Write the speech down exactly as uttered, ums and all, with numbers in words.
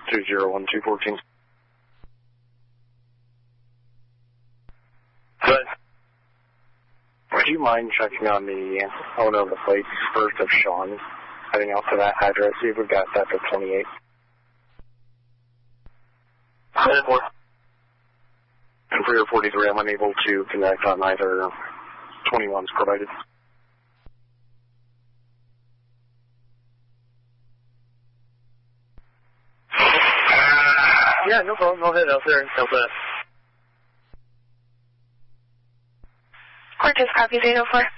two zero one two fourteen. Good. Would you mind checking on the owner of the plates first of Sean, heading out to that address, see if we've got that for twenty-eight? ten four. And for your forty-three, I'm unable to connect on either twenty-ones provided. Yeah, no problem. I'll head out there and help that. Cortez copies eight oh four.